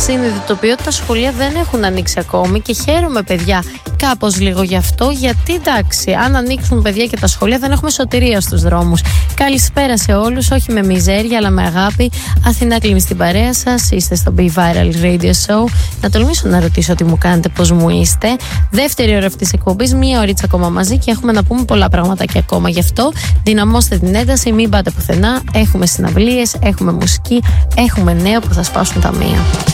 συνειδητοποιώ ότι τα σχολεία δεν έχουν ανοίξει ακόμη και χαίρομαι, παιδιά, κάπως λίγο γι' αυτό. Γιατί εντάξει, αν ανοίξουν, παιδιά, και τα σχολεία, δεν έχουμε σωτηρία στους δρόμους. Καλησπέρα σε όλους, όχι με μιζέρια, αλλά με αγάπη. Αθηνά κλείνει στην παρέα σας. Είστε στο Be Viral Radio Show. Να τολμήσω να ρωτήσω τι μου κάνετε, πώς μου είστε. Δεύτερη ώρα αυτής της εκπομπής, μία ωρίτσα ακόμα μαζί και έχουμε να πούμε πολλά πραγματάκια ακόμα. Γι' αυτό δυναμώστε την ένταση, μην πάτε πουθενά. Έχουμε συναυλίες, έχουμε μουσική, έχουμε νέο που θα σπάσουν τα μία.